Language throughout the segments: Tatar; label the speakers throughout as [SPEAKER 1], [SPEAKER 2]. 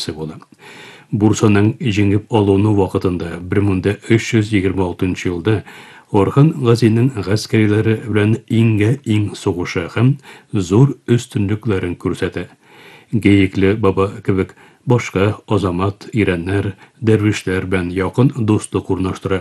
[SPEAKER 1] күрсәтмәсе була. Бурсаның жеңіп алуыны вакытында 1326 елда Орхан Газинең гаскәрләре белән иң сугышы һәм зур өстенлекләрен күрсәтә. Гейекле баба кебек башка азамат ирәннәр, дәрвишләр белән якын дуслык урнаштыра.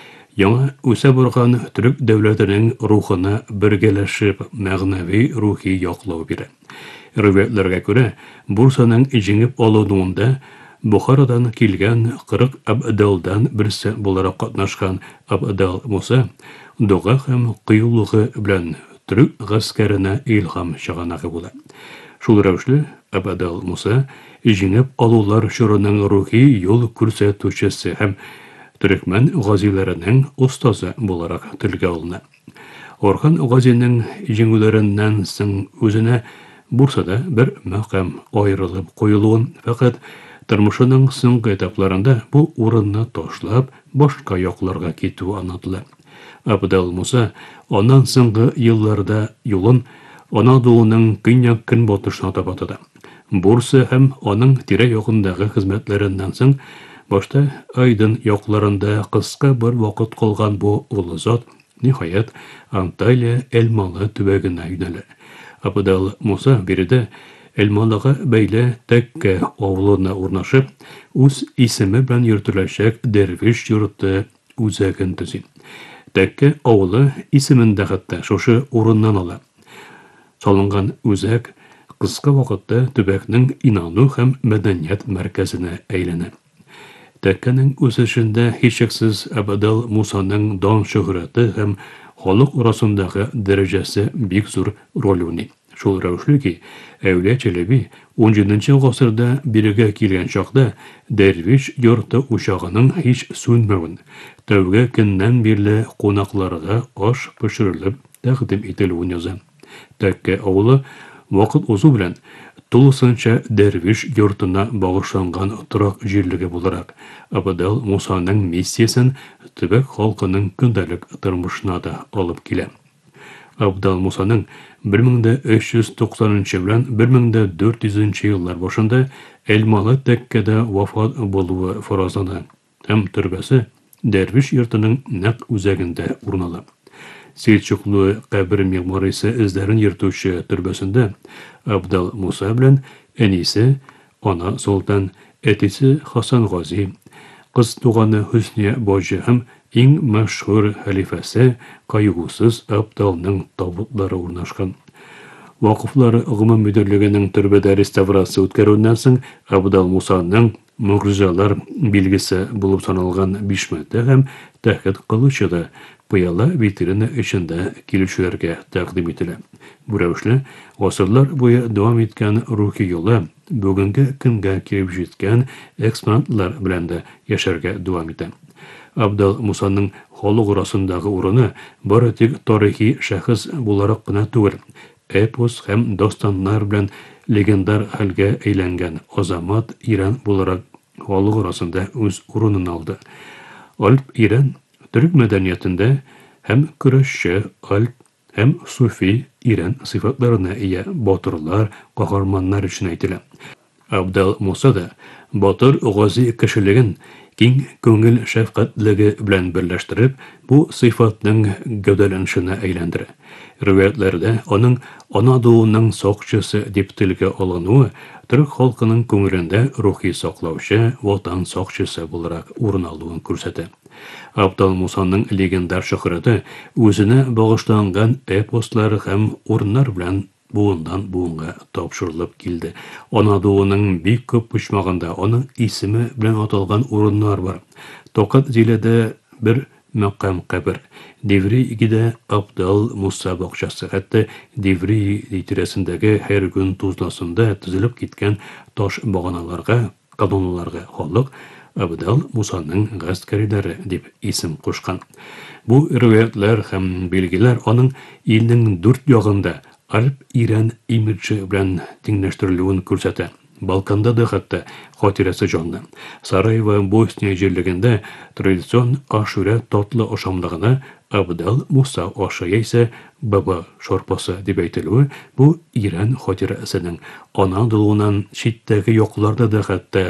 [SPEAKER 1] Яңа үсә барган төрек дәүләтенең рухына бергәләшеп мәгънәви рухи яклау бирә. Рәвиятләргә күрә, Бурсаның жеңеп алуында Бухарадан килгән 40 Абдалдан берсе буларак катнашкан Абдал Муса дуга һәм кыюлыгы белән төрек гаскәренә илһам чыганагы була. Шул рәвешле Абдал Муса жеңеп алулар чорының рухи юл күрсәтүчесе һәм төрекмән газиләренең устазы буларак телгә алына. Орхан Газинең җиңүләреннән соң үзенә Бурсада бер мәкам аерылып куелуын, фақат тормышының соңгы этапларында бу урынны ташлап башка якларга китү анатыла. Абдал Муса аннан соңгы елларда юлын Анадолуның көньяк-көнбатышына таба тота. Бурса һәм аның тирә-ягындагы хезмәтләреннән соң башта Айдын якларында кыска бер вакыт калган бу улы зат ниһаять Анталия Элмалы төбәгенә юнәлә. Абдал Муса биредә Элмалыга бәйле Тәккә авылына урнашып, үз исеме белән йөртеләчәк дәрвиш йорты үзәген төзи. Тәккә авылы исемендә хәтта шушы урыннан ала. Салынган үзәк кыска вакытта төбәкнең инану һәм мәдәният мәркәзенә әйләнә. Тәккәнең үсешендә һичшиксез Абдал Мусаның дан шөһрәте һәм халык арасындагы дәрәҗәсе бик зур роль уйный. Шул рәвешле ки, Әүлия Чәләби 17 гасырда бирегә килгән чакта дәрвиш йорты учагының һич сүнмәвен, тәүге көннән бирле кунакларга аш пешерелеп тәкъдим ителүен яза. Тәккә авылы вакыт узу белән тулысынча дәрвиш йортына багышланган торак җирлеге буларак Абдал Мусаның миссиясен төбәк халкының көндәлек тормышына да алып килә. Абдал Мусаның 1390 белән 1400 еллар башында Элмалы Тәккәдә вафат булуы фаразлана һәм төрбәсе дәрвиш йортының нәкъ үзәгендә урнала. Сельчуклы кабер мемориясе эзләрен йөртүче төрбәсендә Абдал Муса белән әнисе, ана Солтан, әтисе Хасан Гази, кыз туганы Хөсния баҗы һәм иң мәшһүр хәлифәсе кайгысыз Абдалның табутлары урнашкан. Вакыфлар гомум мөдирлегенең төрбәдә реставрация үткәрүеннән соң Абдал Мусаның мөгъҗизалар билгесе булып саналган бишмәте һәм тәхет кылычы да пыяла витрина эчендә килүчеләргә тәкъдим ителә. Бу рәвешле гасырлар буе дәвам иткән рухи юлы бүгенге көнгә килеп җиткән экспонатлар белән дә яшәргә дәвам итә. Абдал Мусаның халык арасындагы урыны бары тик тарихи шәхес буларак кына түгел, эпос һәм дастаннар белән легендар хәлгә әйләнгән азамат Иран буларак халык арасында үз урынын алды. Альп Иран төрек мәдәниятендә һәм көрәшче альп һәм суфи Иран сыйфатларына ия батырлар, каһарманнар өчен әйтелә. Абдал Муса да батыр гази кешелеген киң күңел шәфкатьлеге белән берләштереп, бу сыйфатның гәүдәләнешенә әйләндерә. Рәвиятләрдә аның Анадолуның сакчысы дип телгә алынуы төрек халкының күңелендә рухи саклаучы, ватан сакчысы буларак урын алуын күрсәтә. Абдал Мусаның легендар шөһрәте үзенә багышланган эпослар һәм урыннар белән буындан буынга тапшырылып килде. Анадолуның бик күп почмагында аның исеме белән аталган урыннар бар. Токат җиләдә бер мәкам кабер, Девригидә Абдал Муса бакчасы, хәтта Деври тирәсендәге һәр көн тузласында тезелеп киткән таш баганаларга, колонналарга халык Абдал Мусаның гаскәрләре дип исем кушкан. Бу рәвиятләр һәм билгеләр аның илнең дүрт ягында Альп Иран имиджы белән тиңләштерелүен күрсәтә. Балканда да хәтта хатирәсе җанлы. Сараево Босния җирлегендә традицион ашүрә татлы ашамлыгына Абдал Муса ашы яисә баба шорпасы дип әйтелүе бу Иран хатирәсенең Анадолуның читтәге якларда да хәтта